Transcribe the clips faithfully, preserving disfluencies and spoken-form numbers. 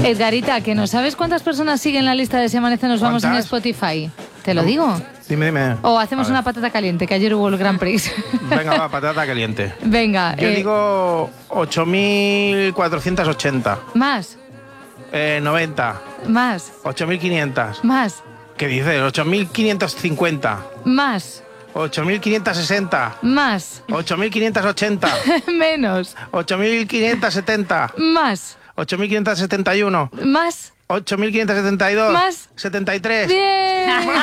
Edgarita, que no sabes cuántas personas siguen la lista de Si Amanece Nos Vamos en Spotify. ¿Te lo digo? Dime, dime. O hacemos una patata caliente, que ayer hubo el Grand Prix. Venga, va, patata caliente. Venga. Yo eh, digo ocho mil cuatrocientos ochenta. Más. Eh, noventa. Más. ocho mil quinientos. Más. ¿Qué dices? ocho mil quinientos cincuenta. Más. ocho mil quinientos sesenta. Más. ocho mil quinientos ochenta. Menos. ocho mil quinientos setenta. Más. ocho mil quinientos setenta y uno. Más. ocho mil quinientos setenta y dos. Más. setenta y tres. ¡Bien!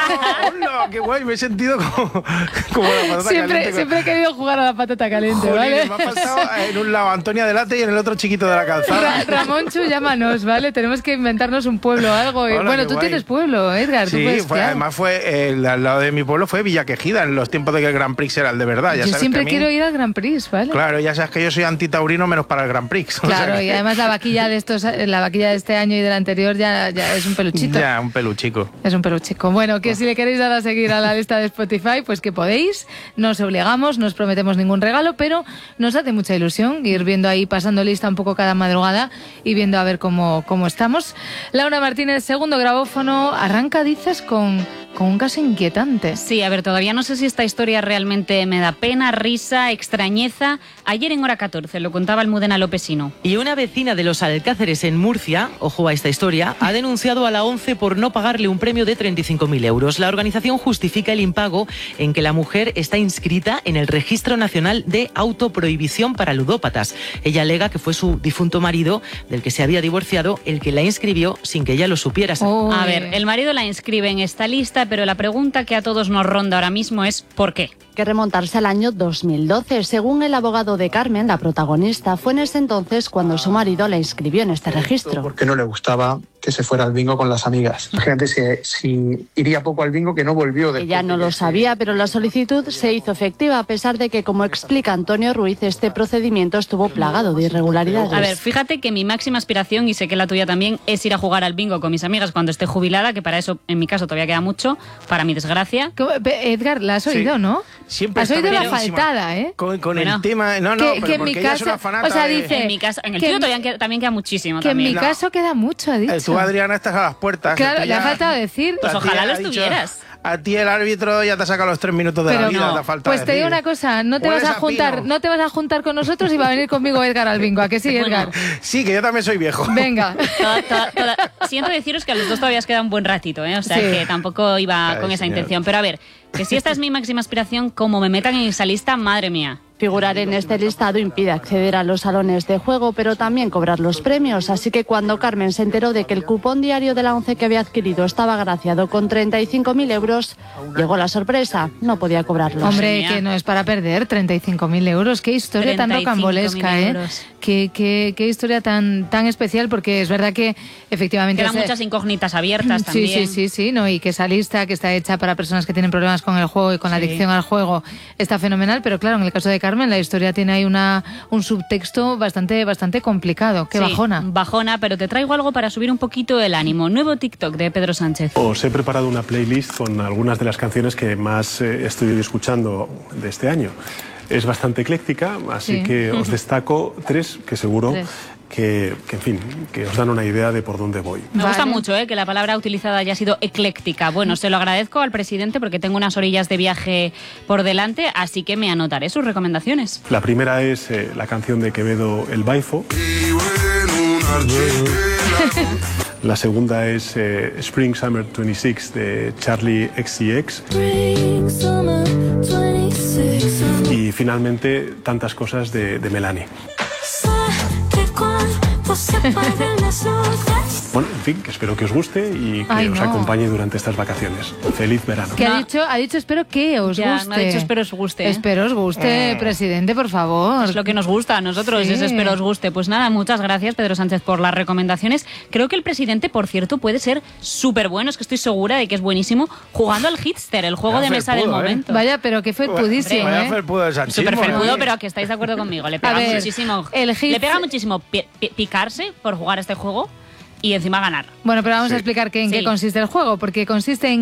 ¡Hola! ¡Qué guay! Me he sentido como, como la patata Siempre, caliente. siempre he querido jugar a la patata caliente, Jolín, ¿vale? me ha faltado en un lado Antonia Delate y en el otro Chiquito de la Calzada. Ra Ramonchu, llámanos, ¿vale? Tenemos que inventarnos un pueblo o algo. Hola, bueno, tú guay. tienes pueblo, Edgar. Sí, tú puedes, fue, claro. además fue el al lado de mi pueblo fue Villaquejida en los tiempos de que el Grand Prix era el de verdad. Ya Yo sabes siempre que a mí, quiero ir al Grand Prix, ¿vale? Claro, ya sabes que yo soy antitaurino menos para el Grand Prix. Claro, O sea y que- además la vaquilla de estos, la vaquilla de este año y del anterior ya, ya es un peluchito. Ya, un peluchico. Es un peluchico. Bueno, que si le queréis dar a seguir a la lista de Spotify, pues que podéis. No os obligamos, no os prometemos ningún regalo, pero nos hace mucha ilusión ir viendo ahí, pasando lista un poco cada madrugada y viendo a ver cómo, cómo estamos. Laura Martínez, segundo grabófono, arranca, dices, con, con un caso inquietante. Sí, a ver, todavía no sé si esta historia realmente me da pena, risa, extrañeza. Ayer en Hora catorce lo contaba Almudena Lopesino. Y una vecina de los Alcáceres en Murcia, ojo a esta historia, ha denunciado a la ONCE por no pagarle un premio de treinta y cinco mil euros. La organización justifica el impago en que la mujer está inscrita en el Registro Nacional de Autoprohibición para Ludópatas. Ella alega que fue su difunto marido, del que se había divorciado, el que la inscribió sin que ella lo supiera. Oh, A ver, el marido la inscribe en esta lista, pero la pregunta que a todos nos ronda ahora mismo es ¿por qué? Que remontarse al año dos mil doce. Según el abogado de Carmen, la protagonista, fue en ese entonces cuando su marido la inscribió en este registro. Porque no le gustaba que se fuera al bingo con las amigas. Imagínate si, si iría poco al bingo que no volvió después. Ella no de lo que- sabía, pero la solicitud se hizo efectiva a pesar de que, como explica Antonio Ruiz, este procedimiento estuvo plagado de irregularidades. A ver, fíjate que mi máxima aspiración, y sé que la tuya también, es ir a jugar al bingo con mis amigas cuando esté jubilada, que para eso, en mi caso, todavía queda mucho, para mi desgracia. ¿Cómo? Pe- Edgar, ¿la has oído, Sí. no? Siempre Has está oído la brevísima. faltada, ¿eh? Con, con Bueno. el tema... No, no, Que- pero que en mi porque ella es casa- una fanata o sea, de- dice- En mi caso, en el que tuyo en- todavía queda- también queda muchísimo. Que en mi también. No. caso queda mucho, ha dicho. Eh, Tú, Adriana, estás a las puertas. Claro, Tú le ha ya- faltado decir. Pues a ti ojalá ha lo dicho, estuvieras. A ti el árbitro ya te ha sacado los tres minutos de Pero la vida, no. te ha faltado Pues te digo decir. una cosa, no te vas Hueles a juntar, pino. no te vas a juntar con nosotros y va a venir conmigo Edgar al bingo, ¿a que sí, Edgar? Sí, que yo también soy viejo. Venga. Toda- toda- toda- Siento deciros que a los dos todavía os queda un buen ratito, ¿eh? O sea, Sí. que tampoco iba Ay, con esa señor. intención. Pero a ver, que si esta es mi máxima aspiración, como me metan en esa lista, madre mía. Figurar en este listado impide acceder a los salones de juego, pero también cobrar los premios. Así que cuando Carmen se enteró de que el cupón diario de la ONCE que había adquirido estaba agraciado con treinta y cinco mil euros, llegó la sorpresa. No podía cobrarlos. Hombre, Genial. que no es para perder treinta y cinco mil euros. Qué historia tan treinta y cinco mil rocambolesca, ¿eh? euros. Qué, qué, qué historia tan, tan especial, porque es verdad que efectivamente... Quedan ese- muchas incógnitas abiertas Sí, también. sí, sí, sí, ¿no? Y que esa lista que está hecha para personas que tienen problemas con el juego y con la Sí. adicción al juego está fenomenal, pero claro, en el caso de Carmen la historia tiene ahí una, un subtexto bastante, bastante complicado. Qué Sí, bajona. Bajona, pero te traigo algo para subir un poquito el ánimo. Nuevo TikTok de Pedro Sánchez. Os he preparado una playlist con algunas de las canciones que más eh, estoy escuchando de este año. Es bastante ecléctica, así Sí. que os destaco tres que seguro Tres. que, que, en fin, que os dan una idea de por dónde voy. Me gusta Vale. mucho, ¿eh? Que la palabra utilizada haya sido ecléctica. Bueno, se lo agradezco al presidente porque tengo unas orillas de viaje por delante, así que me anotaré sus recomendaciones. La primera es eh, la canción de Quevedo, El Baifo. La segunda es eh, Spring Summer veintiséis de Charlie X C X. Y finalmente Tantas cosas de, de Melanie. Bueno, en fin, que espero que os guste y que Ay, os no. acompañe durante estas vacaciones. Feliz verano. Que ha No. dicho, ha dicho espero que os Ya, guste. no ha dicho espero os guste, ¿eh? Espero os guste, presidente, por favor. Es lo que nos gusta a nosotros, Sí. es espero os guste. Pues nada, muchas gracias, Pedro Sánchez, por las recomendaciones. Creo que el presidente, por cierto, puede ser súper bueno, es que estoy segura de que es buenísimo, jugando al Hitster, el juego Vaya de mesa del felpudo, ¿eh? momento. Vaya, pero que fue pudísimo, Vaya ¿eh? felpudo de sanchismo, Súper felpudo, ¿eh? pero que estáis de acuerdo conmigo. Le pega A ver, muchísimo, el Hitster- le pega muchísimo pi- pi- picarse por jugar a este juego y encima ganar. Bueno, pero vamos Sí. a explicar que en Sí. qué consiste el juego, porque consiste en